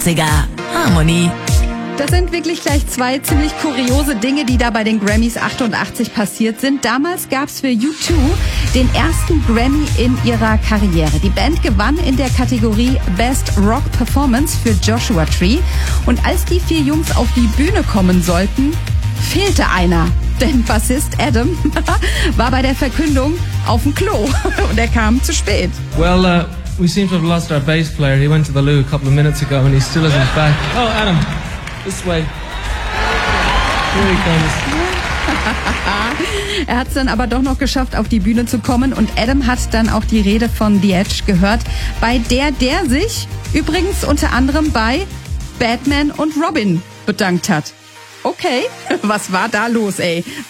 Harmony. Das sind wirklich gleich zwei ziemlich kuriose Dinge, die da bei den Grammys 88 passiert sind. Damals gab's für U2 den ersten Grammy in ihrer Karriere. Die Band gewann in der Kategorie Best Rock Performance für Joshua Tree. Und als die 4 Jungs auf die Bühne kommen sollten, fehlte einer. Denn Bassist Adam war bei der Verkündung auf dem Klo und er kam zu spät. Well, we seem to have lost our bass player. He went to the loo a couple of minutes ago and he still isn't back. Oh, Adam, this way. Here he comes. Er hat es dann aber doch noch geschafft, auf die Bühne zu kommen und Adam hat dann auch die Rede von The Edge gehört, bei der sich übrigens unter anderem bei Batman und Robin bedankt hat. Okay, was war da los, ey?